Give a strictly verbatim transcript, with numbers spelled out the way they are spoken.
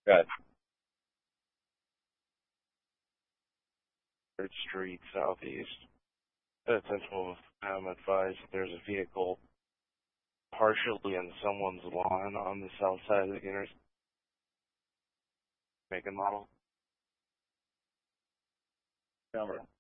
Good. Third Street Southeast. Potential um, advised there's a vehicle partially in someone's lawn on the south side of the intersection. Make and model. Number.